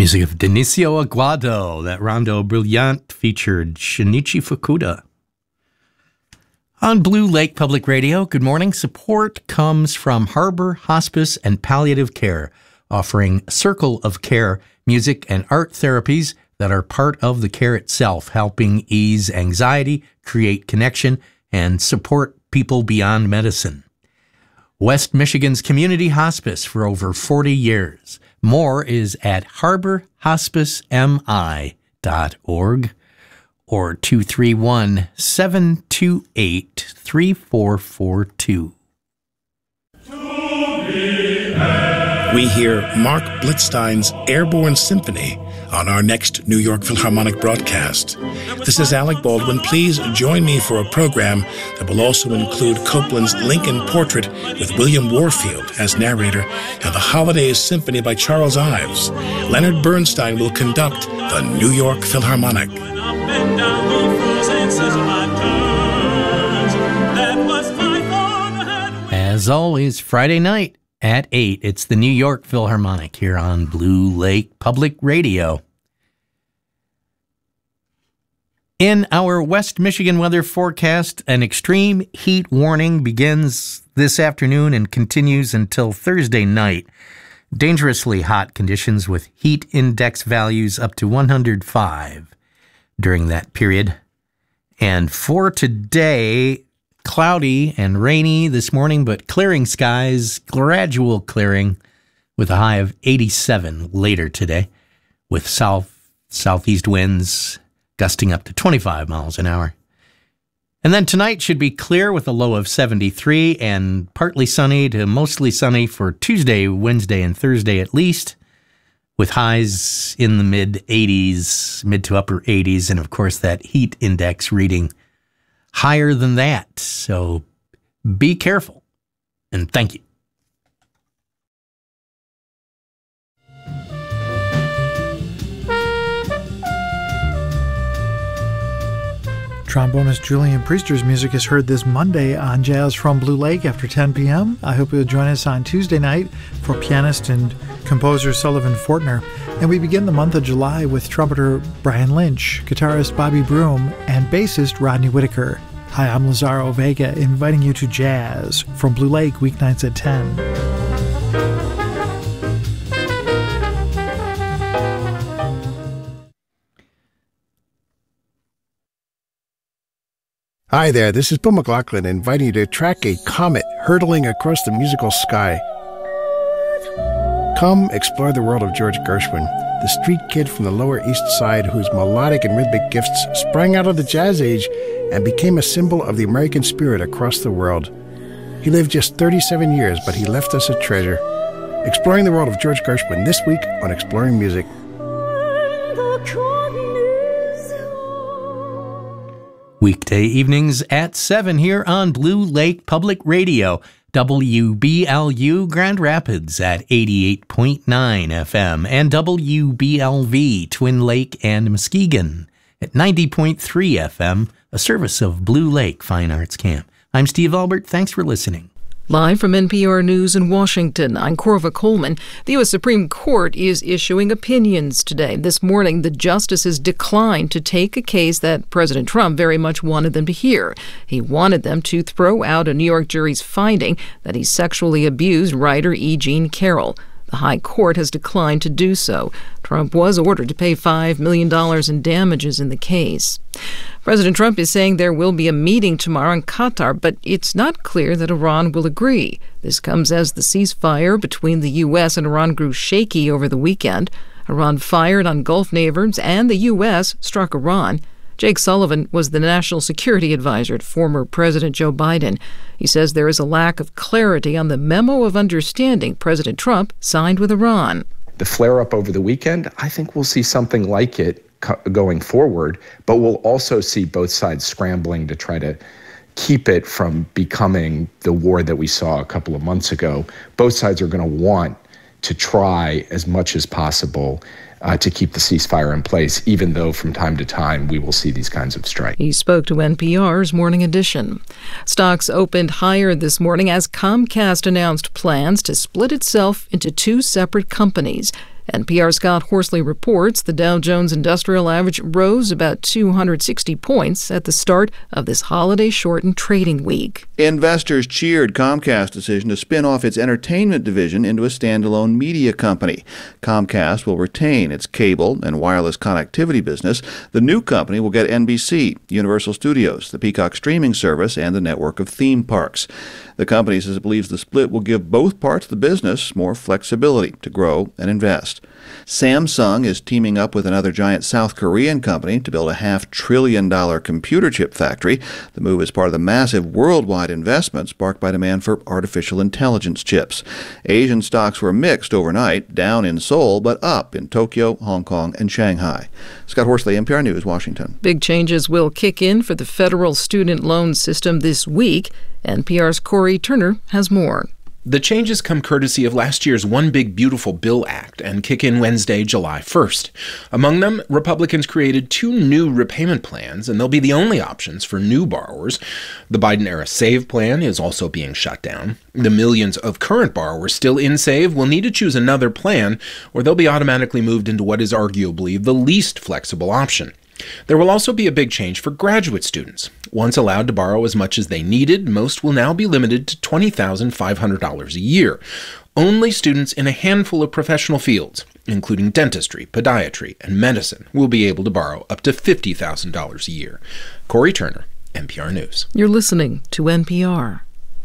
Music of Dionisio Aguado. That Rondo Brilliant featured Shinichi Fukuda. On Blue Lake Public Radio, good morning. Support comes from Harbor Hospice and Palliative Care, offering Circle of Care music and art therapies that are part of the care itself, helping ease anxiety, create connection, and support people beyond medicine. West Michigan's community hospice for over 40 years. More is at harborhospicemi.org or 231-728-3442. We hear Mark Blitzstein's Airborne Symphony on our next New York Philharmonic broadcast. This is Alec Baldwin. Please join me for a program that will also include Copland's Lincoln Portrait with William Warfield as narrator and the Holidays Symphony by Charles Ives. Leonard Bernstein will conduct the New York Philharmonic. As always, Friday night at 8, it's the New York Philharmonic here on Blue Lake Public Radio. In our West Michigan weather forecast, an extreme heat warning begins this afternoon and continues until Thursday night. Dangerously hot conditions with heat index values up to 105 during that period. And for today, cloudy and rainy this morning, but clearing skies, gradual clearing with a high of 87 later today, with southeast winds gusting up to 25 miles an hour. And then tonight should be clear with a low of 73 and partly sunny to mostly sunny for Tuesday, Wednesday, and Thursday at least, with highs in the mid-80s, mid to upper 80s, and of course that heat index reading higher than that. So be careful, and thank you. Trombonist Julian Priester's music is heard this Monday on Jazz from Blue Lake after 10 p.m. I hope you'll join us on Tuesday night for pianist and composer Sullivan Fortner. And we begin the month of July with trumpeter Brian Lynch, guitarist Bobby Broom, and bassist Rodney Whitaker. Hi, I'm Lazaro Vega, inviting you to Jazz from Blue Lake, weeknights at 10. Hi there, this is Bill McLaughlin inviting you to track a comet hurtling across the musical sky. Come explore the world of George Gershwin, the street kid from the Lower East Side whose melodic and rhythmic gifts sprang out of the jazz age and became a symbol of the American spirit across the world. He lived just 37 years, but he left us a treasure. Exploring the world of George Gershwin this week on Exploring Music. Weekday evenings at 7 here on Blue Lake Public Radio, WBLU Grand Rapids at 88.9 FM, and WBLV Twin Lake and Muskegon at 90.3 FM, a service of Blue Lake Fine Arts Camp. I'm Steve Albert. Thanks for listening. Live from NPR News in Washington, I'm Corva Coleman. The U.S. Supreme Court is issuing opinions today. This morning, the justices declined to take a case that President Trump very much wanted them to hear. He wanted them to throw out a New York jury's finding that he sexually abused writer E. Jean Carroll. The High Court has declined to do so. Trump was ordered to pay $5 million in damages in the case. President Trump is saying there will be a meeting tomorrow in Qatar, but it's not clear that Iran will agree. This comes as the ceasefire between the U.S. and Iran grew shaky over the weekend. Iran fired on Gulf neighbors, and the U.S. struck Iran. Jake Sullivan was the national security advisor to former President Joe Biden. He says there is a lack of clarity on the memo of understanding President Trump signed with Iran. The flare-up over the weekend, I think we'll see something like it going forward, but we'll also see both sides scrambling to try to keep it from becoming the war that we saw a couple of months ago. Both sides are going to want to try as much as possible to keep the ceasefire in place, even though from time to time we will see these kinds of strikes. He spoke to NPR's Morning Edition. Stocks opened higher this morning as Comcast announced plans to split itself into two separate companies. NPR's Scott Horsley reports the Dow Jones Industrial Average rose about 260 points at the start of this holiday-shortened trading week. Investors cheered Comcast's decision to spin off its entertainment division into a standalone media company. Comcast will retain its cable and wireless connectivity business. The new company will get NBC, Universal Studios, the Peacock streaming service, and the network of theme parks. The company says it believes the split will give both parts of the business more flexibility to grow and invest. Samsung is teaming up with another giant South Korean company to build a $500 billion computer chip factory. The move is part of the massive worldwide investment sparked by demand for artificial intelligence chips. Asian stocks were mixed overnight, down in Seoul, but up in Tokyo, Hong Kong, and Shanghai. Scott Horsley, NPR News, Washington. Big changes will kick in for the federal student loan system this week. NPR's Corey Turner has more. The changes come courtesy of last year's One Big Beautiful Bill Act and kick in Wednesday, July 1st. Among them, Republicans created 2 new repayment plans, and they'll be the only options for new borrowers. The Biden-era SAVE plan is also being shut down. The millions of current borrowers still in SAVE will need to choose another plan, or they'll be automatically moved into what is arguably the least flexible option. There will also be a big change for graduate students. Once allowed to borrow as much as they needed, most will now be limited to $20,500 a year. Only students in a handful of professional fields, including dentistry, podiatry, and medicine, will be able to borrow up to $50,000 a year. Corey Turner, NPR News. You're listening to NPR.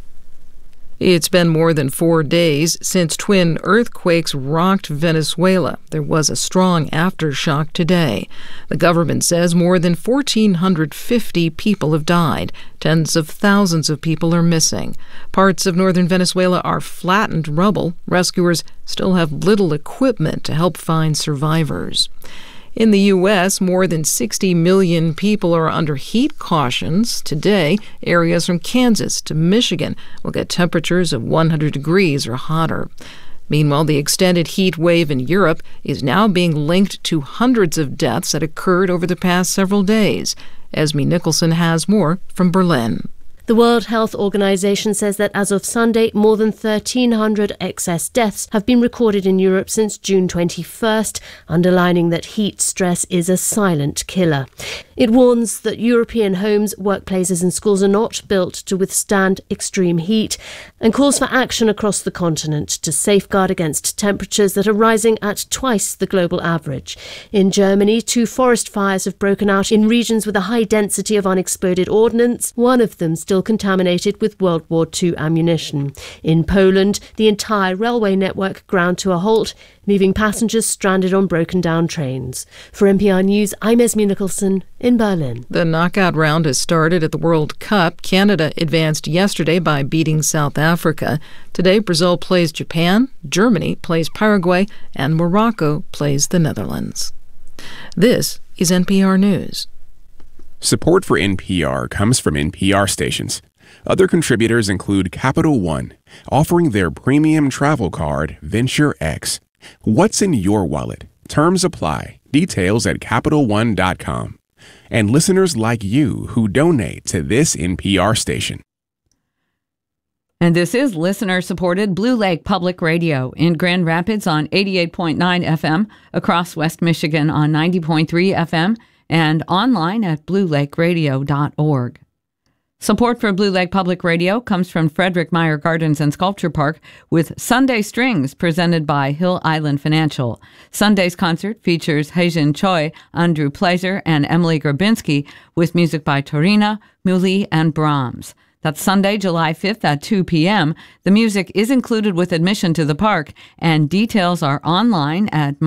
It's been more than 4 days since twin earthquakes rocked Venezuela. There was a strong aftershock today. The government says more than 1,450 people have died. Tens of thousands of people are missing. Parts of northern Venezuela are flattened rubble. Rescuers still have little equipment to help find survivors. In the U.S., more than 60 million people are under heat cautions. Today, areas from Kansas to Michigan will get temperatures of 100 degrees or hotter. Meanwhile, the extended heat wave in Europe is now being linked to hundreds of deaths that occurred over the past several days. Esme Nicholson has more from Berlin. The World Health Organization says that as of Sunday, more than 1,300 excess deaths have been recorded in Europe since June 21st, underlining that heat stress is a silent killer. It warns that European homes, workplaces and schools are not built to withstand extreme heat and calls for action across the continent to safeguard against temperatures that are rising at twice the global average. In Germany, 2 forest fires have broken out in regions with a high density of unexploded ordnance, one of them still contaminated with World War II ammunition. In Poland, the entire railway network ground to a halt, leaving passengers stranded on broken-down trains. For NPR News, I'm Esme Nicholson in Berlin. The knockout round has started at the World Cup. Canada advanced yesterday by beating South Africa. Today, Brazil plays Japan, Germany plays Paraguay, and Morocco plays the Netherlands. This is NPR News. Support for NPR comes from NPR stations. Other contributors include Capital One, offering their premium travel card, Venture X. What's in your wallet? Terms apply. Details at CapitalOne.com. And listeners like you who donate to this NPR station. And this is listener-supported Blue Lake Public Radio in Grand Rapids on 88.9 FM, across West Michigan on 90.3 FM, and online at bluelakeradio.org. Support for Blue Lake Public Radio comes from Frederick Meyer Gardens and Sculpture Park with Sunday Strings presented by Hill Island Financial. Sunday's concert features Haejin Choi, Andrew Plazer, and Emily Grabinski with music by Torina, Muli, and Brahms. That's Sunday, July 5th at 2 p.m. The music is included with admission to the park, and details are online at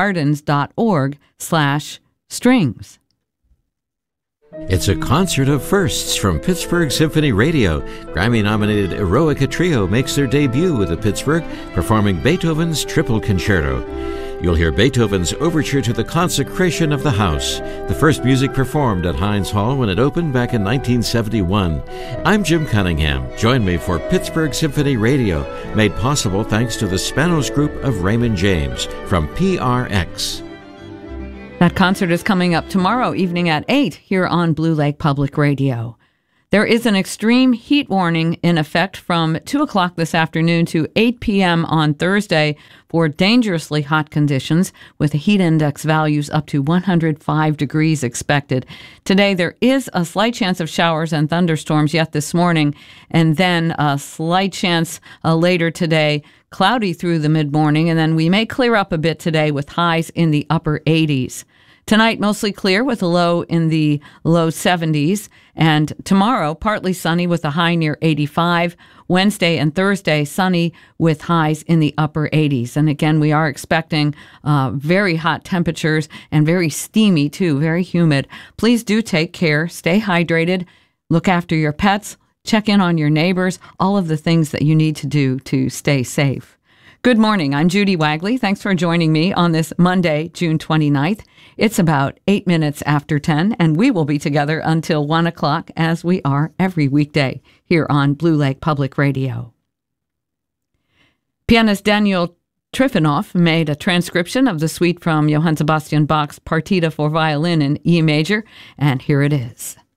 meyergardens.org/strings. It's a concert of firsts from Pittsburgh Symphony Radio. Grammy-nominated Eroica Trio makes their debut at the Pittsburgh, performing Beethoven's Triple Concerto. You'll hear Beethoven's Overture to the Consecration of the House, the first music performed at Heinz Hall when it opened back in 1971. I'm Jim Cunningham. Join me for Pittsburgh Symphony Radio, made possible thanks to the Spanos Group of Raymond James from PRX. That concert is coming up tomorrow evening at 8 here on Blue Lake Public Radio. There is an extreme heat warning in effect from 2 o'clock this afternoon to 8 p.m. on Thursday for dangerously hot conditions, with heat index values up to 105 degrees expected. Today, there is a slight chance of showers and thunderstorms yet this morning, and then a slight chance later today, cloudy through the mid-morning, and then we may clear up a bit today with highs in the upper 80s. Tonight, mostly clear with a low in the low 70s. And tomorrow, partly sunny with a high near 85. Wednesday and Thursday, sunny with highs in the upper 80s. And again, we are expecting very hot temperatures and very steamy, too, very humid. Please do take care. Stay hydrated. Look after your pets. Check in on your neighbors. All of the things that you need to do to stay safe. Good morning. I'm Judy Wagley. Thanks for joining me on this Monday, June 29th. It's about 8 minutes after 10, and we will be together until 1 o'clock, as we are every weekday here on Blue Lake Public Radio. Pianist Daniel Trifonov made a transcription of the suite from Johann Sebastian Bach's Partita for violin in E major, and here it is.